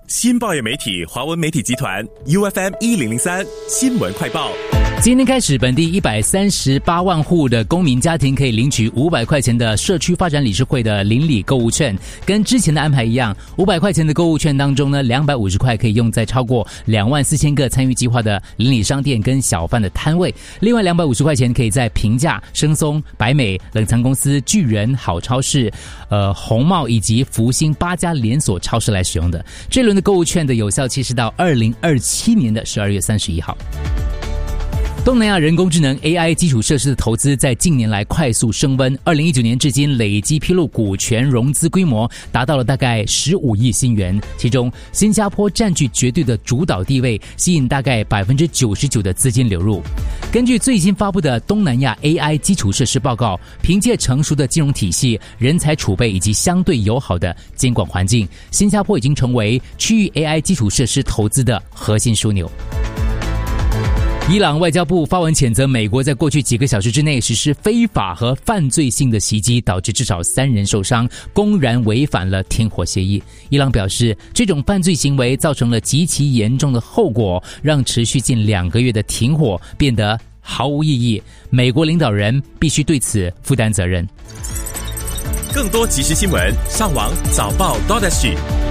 新报业媒体华文媒体集团 UFM 1003新闻快报。 今天开始，本地138万户的公民家庭可以领取500块钱的社区发展理事会的邻里购物券，跟之前的安排一样，500块钱的购物券当中呢，250块可以用在超过24000个参与计划的邻里商店跟小贩的摊位，另外250块钱可以在平价、生松、百美、冷藏公司、巨人、好超市、红帽以及福星8家连锁超市来使用的。这轮的购物券的有效期是到2027年的12月31号。东南亚人工智能 AI 基础设施的投资在近年来快速升温，2019年至今累计披露股权融资规模达到了大概15亿新元，其中新加坡占据绝对的主导地位，吸引大概99%的资金流入。根据最新发布的东南亚 AI 基础设施报告，凭借成熟的金融体系、人才储备以及相对友好的监管环境，新加坡已经成为区域 AI 基础设施投资的核心枢纽。伊朗外交部发文谴责美国在过去几个小时之内实施非法和犯罪性的袭击，导致至少3人受伤，公然违反了停火协议。伊朗表示，这种犯罪行为造成了极其严重的后果，让持续近2个月的停火变得毫无意义。美国领导人必须对此负担责任。 更多即时新闻，上网早报 .SG。